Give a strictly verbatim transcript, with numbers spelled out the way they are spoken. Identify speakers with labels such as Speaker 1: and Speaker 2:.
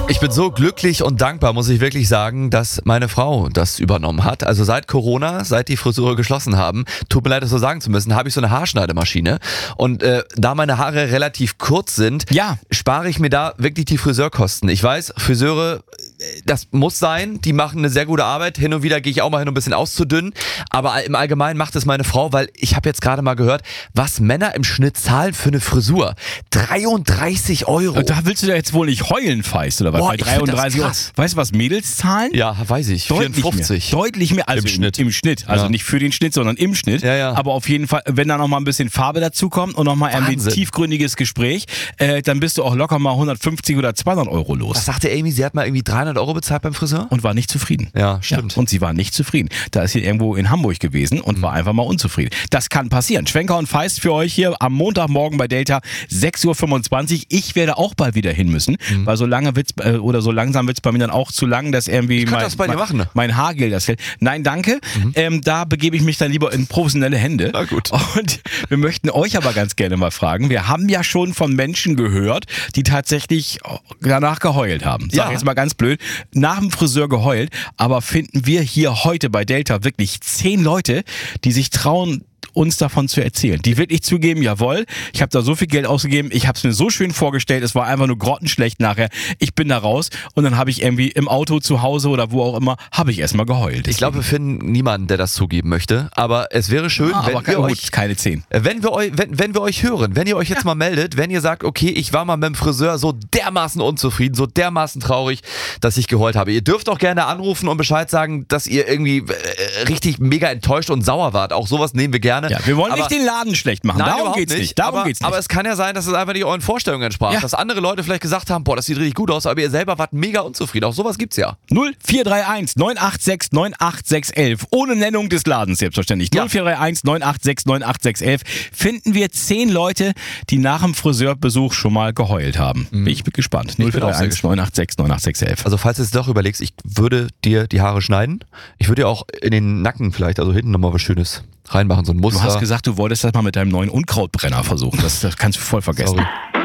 Speaker 1: Ich bin so glücklich und dankbar, muss ich wirklich sagen, dass meine Frau das übernommen hat. Also seit Corona, seit die Friseure geschlossen haben, tut mir leid, das so sagen zu müssen, habe ich so eine Haarschneidemaschine. Und äh, da meine Haare relativ kurz sind,
Speaker 2: ja.
Speaker 1: spare ich mir da wirklich die Friseurkosten. Ich weiß, Friseure, das muss sein, die machen eine sehr gute Arbeit. Hin und wieder gehe ich auch mal hin, um ein bisschen auszudünnen. Aber im Allgemeinen macht es meine Frau, weil ich habe jetzt gerade mal gehört, was Männer im Schnitt zahlen für eine Frisur. dreiunddreißig Euro.
Speaker 2: Und da willst du ja jetzt wohl nicht heulen, Feist, oder was?
Speaker 1: Boah,
Speaker 2: Bei dreiunddreißig Euro. Weißt du, was Mädels zahlen?
Speaker 1: Ja, weiß ich.
Speaker 2: Deutlich
Speaker 1: vierundfünfzig.
Speaker 2: Mehr. Deutlich mehr. Also
Speaker 1: Im Schnitt.
Speaker 2: Im Schnitt. Also
Speaker 1: ja.
Speaker 2: nicht für den Schnitt, sondern im Schnitt.
Speaker 1: Ja, ja.
Speaker 2: Aber auf jeden Fall, wenn da noch mal ein bisschen Farbe dazu kommt und noch mal ein tiefgründiges Gespräch, äh, dann bist du auch locker mal hundertfünfzig oder zweihundert Euro los.
Speaker 1: Was sagte Amy? Sie hat mal irgendwie dreihundert Euro bezahlt beim Friseur?
Speaker 2: Und war nicht zufrieden.
Speaker 1: Ja, stimmt.
Speaker 2: Ja, und sie war nicht zufrieden. Da ist sie irgendwo in Hamburg gewesen und mhm. war einfach mal unzufrieden. Das kann passieren. Schwenker und Feist für euch hier am Montagmorgen bei Delta, sechs Uhr fünfundzwanzig. Ich werde auch bald wieder hin müssen, mhm. weil so lange wird's, äh, oder so langsam wird es bei mir dann auch zu lang, dass irgendwie
Speaker 1: ich
Speaker 2: mein,
Speaker 1: das bei dir
Speaker 2: mein,
Speaker 1: machen.
Speaker 2: mein Haargel das hält. Nein, danke. Mhm. Ähm, da begebe ich mich dann lieber in professionelle Hände.
Speaker 1: Na gut.
Speaker 2: Und wir möchten euch aber ganz gerne mal fragen. Wir haben ja schon von Menschen gehört, die tatsächlich danach geheult haben. Sag
Speaker 1: ja.
Speaker 2: jetzt mal ganz blöd. Nach dem Friseur geheult. Aber finden wir hier heute bei Delta wirklich zehn Leute, die sich trauen, uns davon zu erzählen. Die wirklich zugeben, jawohl, ich habe da so viel Geld ausgegeben, ich habe es mir so schön vorgestellt, es war einfach nur grottenschlecht nachher. Ich bin da raus und dann habe ich irgendwie im Auto, zu Hause oder wo auch immer, habe ich erstmal geheult. Deswegen.
Speaker 1: Ich glaube, wir finden niemanden, der das zugeben möchte, aber es wäre schön,
Speaker 2: ja,
Speaker 1: wenn
Speaker 2: aber
Speaker 1: wir
Speaker 2: gut,
Speaker 1: euch
Speaker 2: keine zehn.
Speaker 1: Wenn wir, euch, wenn, wenn wir euch hören, wenn ihr euch jetzt ja. mal meldet, wenn ihr sagt, okay, ich war mal mit dem Friseur so dermaßen unzufrieden, so dermaßen traurig, dass ich geheult habe. Ihr dürft auch gerne anrufen und Bescheid sagen, dass ihr irgendwie äh, richtig mega enttäuscht und sauer wart. Auch sowas nehmen wir gerne.
Speaker 2: Ja, wir wollen
Speaker 1: aber
Speaker 2: nicht den Laden schlecht machen.
Speaker 1: Nein,
Speaker 2: Darum geht's nicht. nicht. Darum
Speaker 1: aber,
Speaker 2: geht's nicht.
Speaker 1: Aber es kann ja sein, dass es einfach nicht euren Vorstellungen entsprach.
Speaker 2: Ja.
Speaker 1: Dass andere Leute vielleicht gesagt haben, boah, das sieht richtig gut aus, aber ihr selber wart mega unzufrieden. Auch sowas gibt's ja.
Speaker 2: null vier drei eins neun acht sechs neun acht sechs eins eins. Ohne Nennung des Ladens selbstverständlich.
Speaker 1: Ja.
Speaker 2: null vier drei eins neun acht sechs neun acht sechs eins eins. Finden wir zehn Leute, die nach dem Friseurbesuch schon mal geheult haben. Mhm. Bin ich bin gespannt. null vier drei eins neun acht sechs neun acht sechs eins eins.
Speaker 1: Also falls du es doch überlegst, ich würde dir die Haare schneiden. Ich würde dir auch in den Nacken vielleicht, also hinten nochmal was Schönes reinmachen, so ein Muster.
Speaker 2: Du hast gesagt, du wolltest das mal mit deinem neuen Unkrautbrenner versuchen. Das, das kannst du voll vergessen.
Speaker 1: Sorry.